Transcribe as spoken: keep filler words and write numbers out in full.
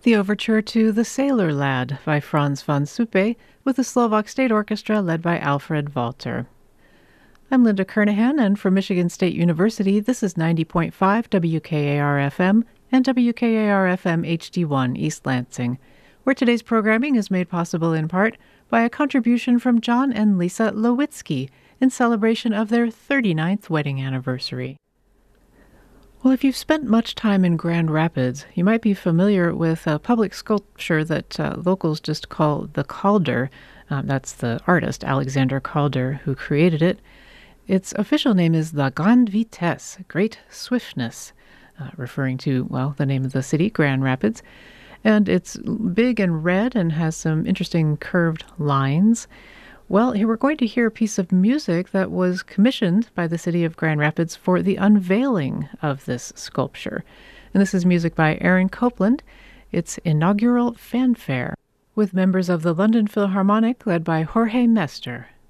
The overture to The Sailor Lad by Franz von Suppe with the Slovak State Orchestra led by Alfred Walter. I'm Linda Kernahan, and from Michigan State University, this is ninety point five W K A R F M and W K A R F M H D one East Lansing, where today's programming is made possible in part by a contribution from John and Lisa Lewitsky in celebration of their thirty-ninth wedding anniversary. Well, if you've spent much time in Grand Rapids, you might be familiar with a public sculpture that uh, locals just call the Calder. Um, that's the artist, Alexander Calder, who created it. Its official name is La Grande Vitesse, Great Swiftness, uh, referring to, well, the name of the city, Grand Rapids. And it's big and red and has some interesting curved lines. Well, here we're going to hear a piece of music that was commissioned by the city of Grand Rapids for the unveiling of this sculpture. And this is music by Aaron Copland. It's Inaugural Fanfare, with members of the London Philharmonic led by Jorge Mester.